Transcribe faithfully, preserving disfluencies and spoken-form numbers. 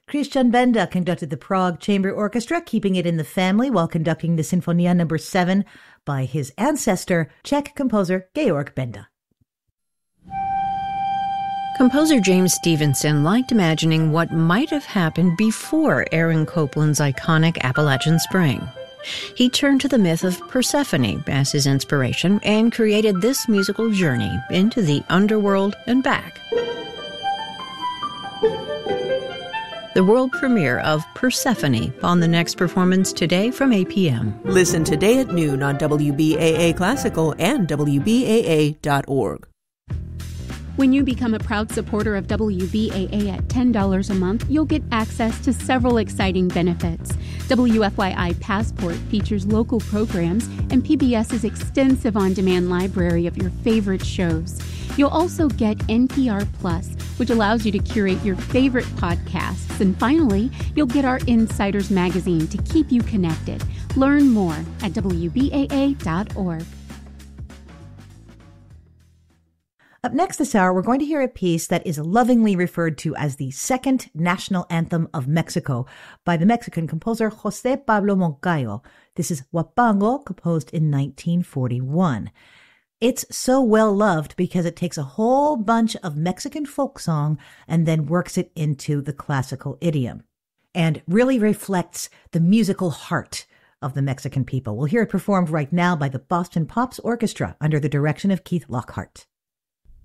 Christian Benda conducted the Prague Chamber Orchestra, keeping it in the family while conducting the Sinfonia number seven by his ancestor, Czech composer Georg Benda. Composer James Stevenson liked imagining what might have happened before Aaron Copland's iconic Appalachian Spring. He turned to the myth of Persephone as his inspiration and created this musical journey into the underworld and back. The world premiere of Persephone on the next performance today from eight p.m. Listen today at noon on W B A A Classical and W B A A dot org. When you become a proud supporter of W B A A at ten dollars a month, you'll get access to several exciting benefits. W F Y I Passport features local programs and PBS's extensive on-demand library of your favorite shows. You'll also get N P R Plus, which allows you to curate your favorite podcasts. And finally, you'll get our Insiders magazine to keep you connected. Learn more at W B A A dot org. Up next this hour, we're going to hear a piece that is lovingly referred to as the second national anthem of Mexico by the Mexican composer José Pablo Moncayo. This is Huapango, composed in nineteen forty-one. It's so well loved because it takes a whole bunch of Mexican folk song and then works it into the classical idiom and really reflects the musical heart of the Mexican people. We'll hear it performed right now by the Boston Pops Orchestra under the direction of Keith Lockhart.